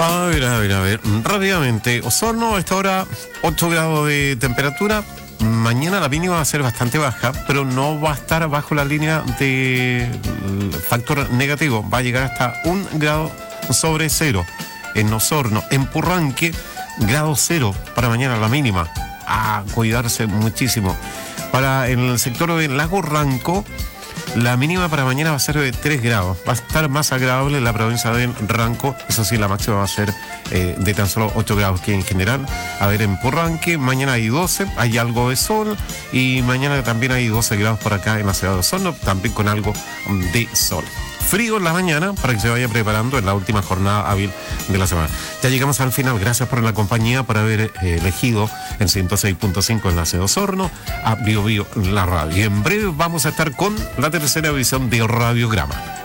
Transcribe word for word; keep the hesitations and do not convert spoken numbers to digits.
A ver, a ver, a ver. Rápidamente, Osorno, a esta hora, ocho grados de temperatura. Mañana la mínima va a ser bastante baja, pero no va a estar bajo la línea de factor negativo. Va a llegar hasta un grado sobre cero. En Osorno, en Purranque, grado cero para mañana la mínima. A cuidarse muchísimo. Para el sector de Lago Ranco, la mínima para mañana va a ser de tres grados. Va a estar más agradable en la provincia de Ranco. Eso sí, la máxima va a ser eh, de tan solo ocho grados, que en general, a ver, en Purranque, mañana hay doce, hay algo de sol, y mañana también hay doce grados por acá en la ciudad de Osorno, también con algo de sol. Frío en la mañana para que se vaya preparando en la última jornada hábil de la semana. Ya llegamos al final. Gracias por la compañía, por haber eh, elegido el ciento seis punto cinco en la ciudad de Osorno, a Bio Bio, la radio. Y en breve vamos a estar con la tercera edición de Radiograma.